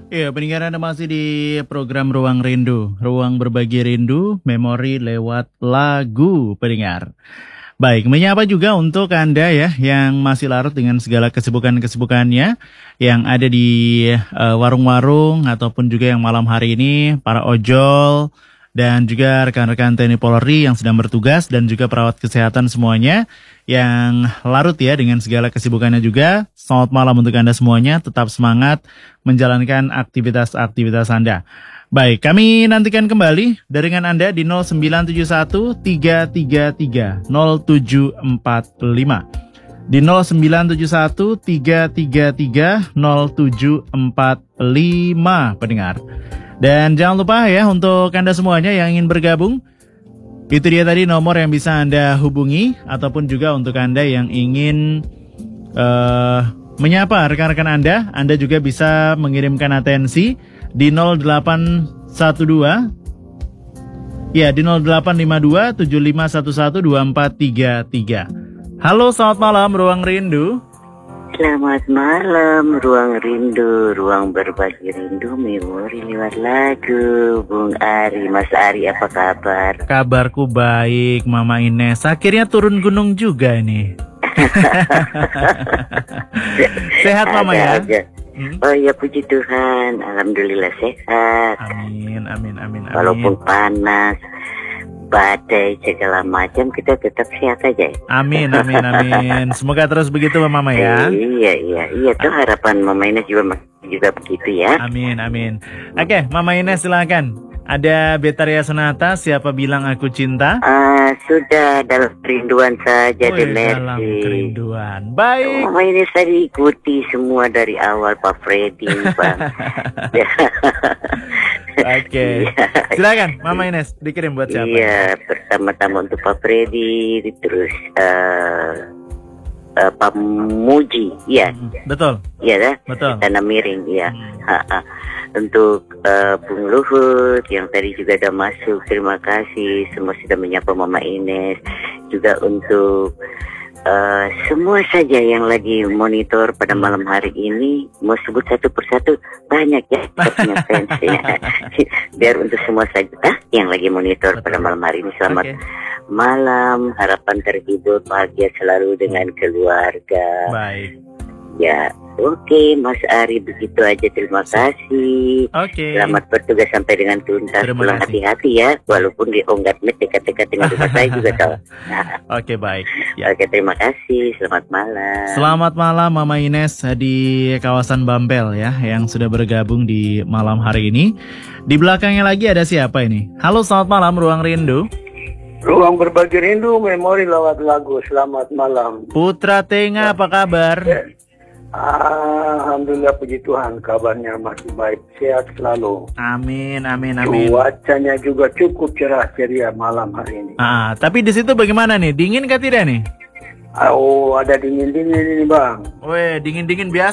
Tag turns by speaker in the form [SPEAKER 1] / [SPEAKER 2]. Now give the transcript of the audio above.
[SPEAKER 1] Iya, pendengar Anda masih di program Ruang Rindu. Ruang berbagi rindu, memori lewat lagu, pendengar. Baik, menyapa juga untuk Anda ya yang masih larut dengan segala kesibukan-kesibukannya yang ada di warung-warung ataupun juga yang malam hari ini para ojol dan juga rekan-rekan TNI Polri yang sedang bertugas dan juga perawat kesehatan semuanya yang larut ya dengan segala kesibukannya juga. Selamat malam untuk Anda semuanya, tetap semangat menjalankan aktivitas-aktivitas Anda. Baik, kami nantikan kembali daringan Anda di 0971 333 0745. Di 0971 333 0745 pendengar. Dan jangan lupa ya untuk Anda semuanya yang ingin bergabung, itu dia tadi nomor yang bisa Anda hubungi, ataupun juga untuk Anda yang ingin menyapa rekan-rekan Anda juga bisa mengirimkan atensi di 0812 ya di 0852 7511 2433. Halo, selamat malam Ruang Rindu.
[SPEAKER 2] Selamat malam Ruang Rindu, ruang berbagi rindu, memori lewat lagu. Bung Ari, Mas Ari, apa kabar?
[SPEAKER 1] Kabarku baik, Mama Ines. Akhirnya turun gunung juga ini. Sehat Mama ya?
[SPEAKER 2] Aja. Oh ya, puji Tuhan, alhamdulillah sehat.
[SPEAKER 1] Amin.
[SPEAKER 2] Walaupun panas, badai segala macam, kita tetap sehat aja.
[SPEAKER 1] Amin. Semoga terus begitu Mama ya.
[SPEAKER 2] Iya, tuh harapan Mama Ines juga begitu ya.
[SPEAKER 1] Amin. Oke, Mama Ines silakan. Ada Betaria Sonata, Siapa Bilang Aku Cinta?
[SPEAKER 2] Sudah dalam kerinduan saja deh,
[SPEAKER 1] dalam kerinduan. Baik.
[SPEAKER 2] Mama Ines tadi ikuti semua dari awal Pak Freddy, Pak.
[SPEAKER 1] Oke. Silakan Mama Ines, dikirim buat siapa?
[SPEAKER 2] Iya, pertama-tama untuk Pak Freddy, terus Pak Muji, iya.
[SPEAKER 1] Betul.
[SPEAKER 2] Iya dah.
[SPEAKER 1] Betul.
[SPEAKER 2] Tanah Miring, iya. Untuk Bung Luhut yang tadi juga sudah masuk, terima kasih. Semua sudah menyapa Mama Ines. Juga untuk semua saja yang lagi monitor pada malam hari ini, mau sebut satu persatu banyak ya punya fans ya. Biar untuk semua saja yang lagi monitor pada malam hari ini, selamat malam, harapan terhibur, bahagia selalu dengan keluarga.
[SPEAKER 1] Baik.
[SPEAKER 2] Ya, oke, Mas Ari, begitu aja, terima kasih.
[SPEAKER 1] Oke.
[SPEAKER 2] Selamat bertugas sampai dengan tuntas. Pulang hati-hati ya, walaupun di Onggatmet dekat-dekat dengan rumah saya juga tahu.
[SPEAKER 1] Oke, baik. Ya.
[SPEAKER 2] Oke, terima kasih. Selamat malam.
[SPEAKER 1] Selamat malam Mama Ines di kawasan Bampel ya, yang sudah bergabung di malam hari ini. Di belakangnya lagi ada siapa ini? Halo, selamat malam Ruang Rindu.
[SPEAKER 3] Ruang berbagi rindu, memori lewat lagu. Selamat malam.
[SPEAKER 1] Putra Tenga, apa kabar?
[SPEAKER 3] Alhamdulillah, puji Tuhan, kabarnya masih baik, sehat selalu.
[SPEAKER 1] Amin.
[SPEAKER 3] Cuacanya juga cukup cerah ceria malam hari ini.
[SPEAKER 1] Tapi di situ bagaimana nih? Dingin kah tidak nih?
[SPEAKER 3] Oh, ada dingin-dingin ini Bang.
[SPEAKER 1] Weh, dingin-dingin biasa